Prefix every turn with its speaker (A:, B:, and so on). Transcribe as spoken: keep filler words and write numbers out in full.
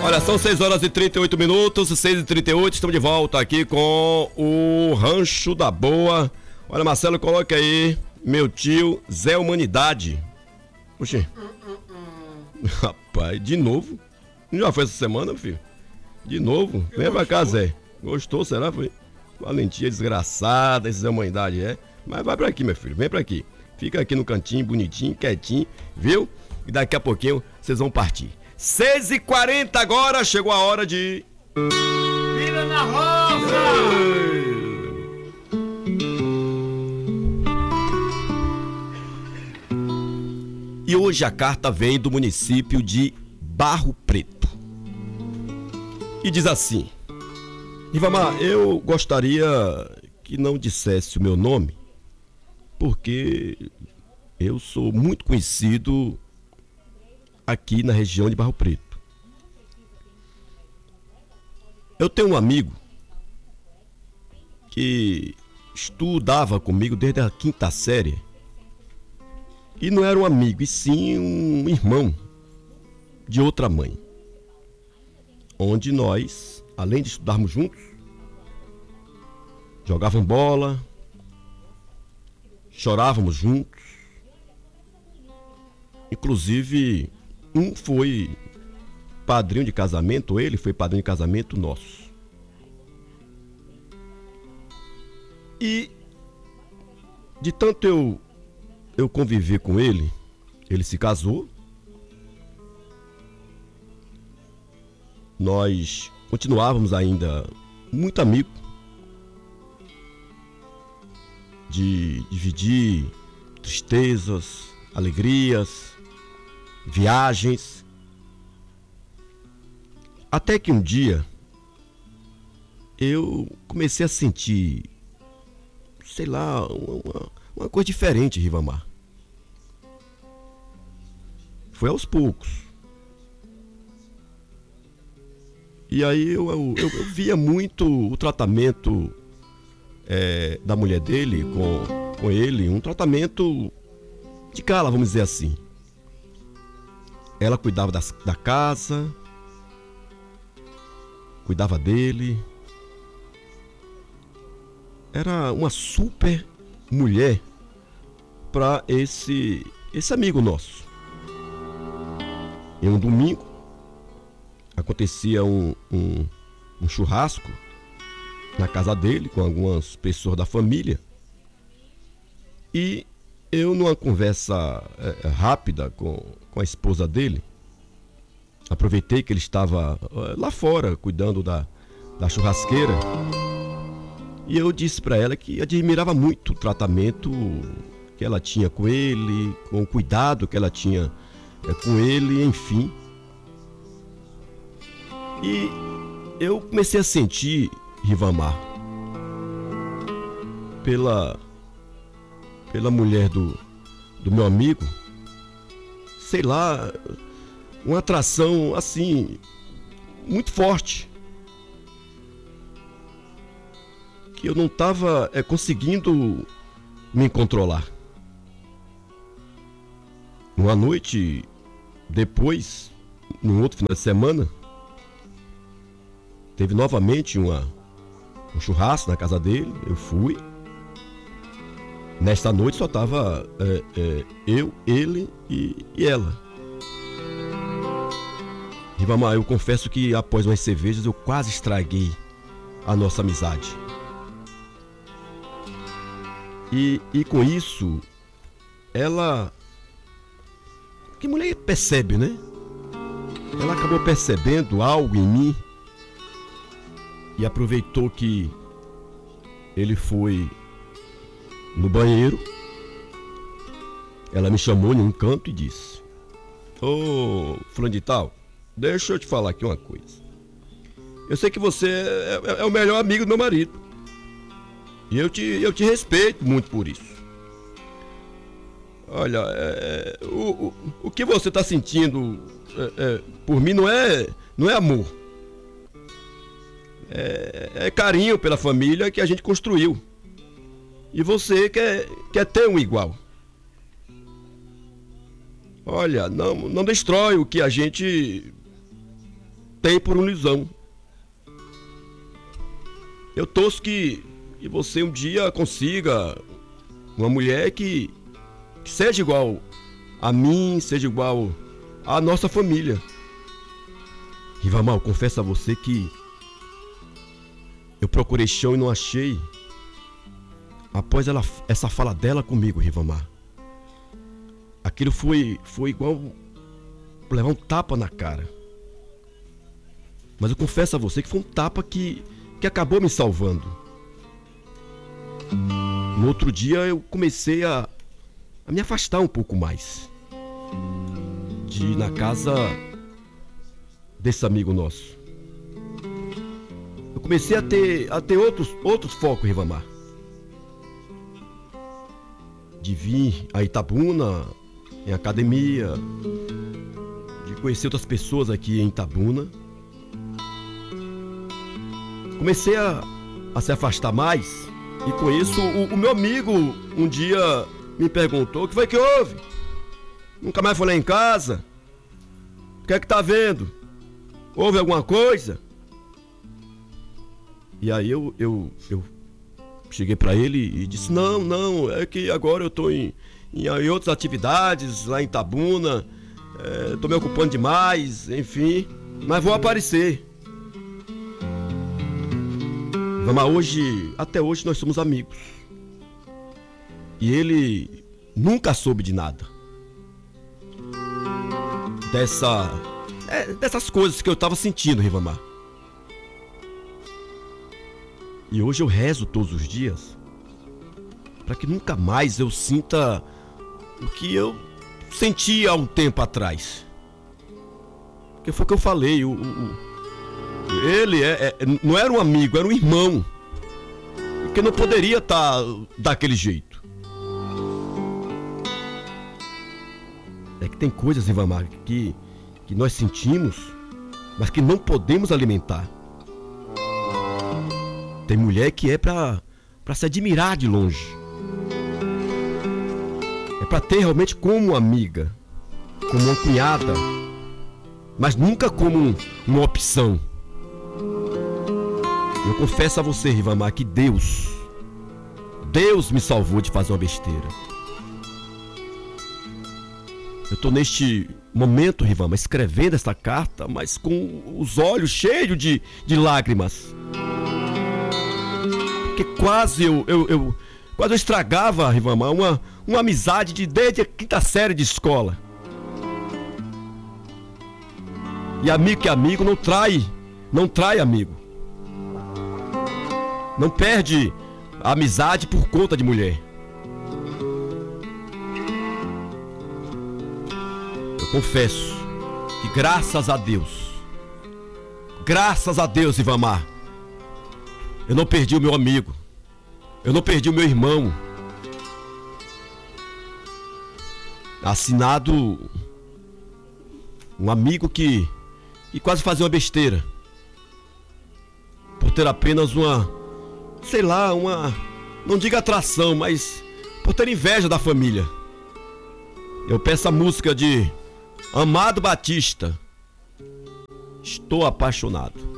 A: Olha, são seis horas e trinta e oito minutos, seis e trinta e oito, estamos de volta aqui com o Rancho da Boa. Olha, Marcelo, coloca aí, meu tio Zé Humanidade. Oxê. Rapaz, de novo? Não já foi essa semana, filho? De novo? Vem pra cá, Zé. Gostou, será? Foi? Valentia desgraçada, esse Zé Humanidade, é? Mas vai pra aqui, meu filho, vem pra aqui. Fica aqui no cantinho, bonitinho, quietinho, viu? E daqui a pouquinho vocês vão partir. seis e quarenta agora, chegou a hora de...
B: Vira na roça!
A: E hoje a carta vem do município de Barro Preto. E diz assim: Rivamar, eu gostaria que não dissesse o meu nome, porque eu sou muito conhecido aqui na região de Barro Preto. Eu tenho um amigo que estudava comigo desde a quinta série. E não era um amigo, e sim um irmão de outra mãe. Onde nós, além de estudarmos juntos, jogávamos bola, chorávamos juntos. Inclusive, um foi padrinho de casamento, ele foi padrinho de casamento nosso. E de tanto eu eu convivi com ele, ele se casou. Nós continuávamos ainda muito amigos, de dividir tristezas, alegrias, viagens. Até que um dia eu comecei a sentir, sei lá, uma, uma coisa diferente, Rivamar. Foi aos poucos. E aí eu, eu, eu, eu via muito o tratamento é, da mulher dele com, com ele, um tratamento de cala, vamos dizer assim. Ela cuidava das, da casa, cuidava dele. Era uma super mulher para esse, esse amigo nosso. Em um domingo, acontecia um, um, um churrasco na casa dele, com algumas pessoas da família. E eu, numa conversa é, rápida com, com a esposa dele, aproveitei que ele estava é, lá fora, cuidando da, da churrasqueira. E eu disse para ela que admirava muito o tratamento que ela tinha com ele, com o cuidado que ela tinha é, com ele, enfim. E eu comecei a sentir, Rivamar, pela, pela mulher do, do meu amigo, sei lá, uma atração assim, muito forte. Que eu não estava é, conseguindo me controlar. Uma noite depois, num outro final de semana, teve novamente uma, um churrasco na casa dele. Eu fui. Nesta noite só estava é, é, eu, ele e, e ela. Rivamar, eu confesso que após umas cervejas eu quase estraguei a nossa amizade. E, e com isso, ela... Que mulher percebe, né? Ela acabou percebendo algo em mim e aproveitou que ele foi no banheiro. Ela me chamou em um canto e disse: Ô, fulano de tal, deixa eu te falar aqui uma coisa. Eu sei que você é, é, é o melhor amigo do meu marido. E eu te, eu te respeito muito por isso. Olha, é, o, o, o que você está sentindo é, é, por mim não é, não é amor. É, é carinho pela família que a gente construiu. E você quer, quer ter um igual. Olha, não, não destrói o que a gente tem por ilusão. Eu torço que, que você um dia consiga uma mulher que, que seja igual a mim, seja igual à nossa família. Rivamar, eu confesso a você que eu procurei chão e não achei. Após ela, essa fala dela comigo, Rivamar, aquilo foi, foi igual levar um tapa na cara. Mas eu confesso a você que foi um tapa que, que acabou me salvando. No outro dia eu comecei a, a me afastar um pouco mais de ir na casa desse amigo nosso. Eu comecei a ter, a ter outros, outros focos, Rivamar. De vir a Itabuna, em academia, de conhecer outras pessoas aqui em Itabuna. Comecei a, a se afastar mais. E com isso, o, o meu amigo um dia me perguntou: o que foi que houve? Nunca mais foi lá em casa? O que é que tá vendo? Houve alguma coisa? E aí eu, eu, eu cheguei pra ele e disse: não, não, é que agora eu tô em, em, em outras atividades lá em Itabuna, é, tô me ocupando demais, enfim, mas vou aparecer. Mas hoje, até hoje nós somos amigos. E ele nunca soube de nada. Dessa, é, dessas coisas que eu tava sentindo, Rivamar. E hoje eu rezo todos os dias para que nunca mais eu sinta o que eu senti há um tempo atrás. Porque foi o que eu falei, o, o ele é, é, não era um amigo, era um irmão. Porque não poderia estar daquele jeito. É que tem coisas, Rivamar, que, que nós sentimos, mas que não podemos alimentar. Tem mulher que é pra, pra se admirar de longe. É pra ter realmente como uma amiga, como uma cunhada, mas nunca como um, uma opção. Eu confesso a você, Rivamar, que Deus, Deus me salvou de fazer uma besteira. Eu tô neste momento, Rivamar, escrevendo esta carta, mas com os olhos cheios de, de lágrimas. Porque quase eu, eu, eu, quase eu estragava, Rivamar, uma, uma amizade de, desde a quinta série de escola. E amigo que amigo não trai, não trai amigo. Não perde a amizade por conta de mulher. Eu confesso que graças a Deus, graças a Deus, Rivamar, eu não perdi o meu amigo, eu não perdi o meu irmão. Assinado um amigo que, que quase fazia uma besteira. Por ter apenas uma, sei lá, uma, não diga atração, mas por ter inveja da família. Eu peço a música de Amado Batista, Estou Apaixonado.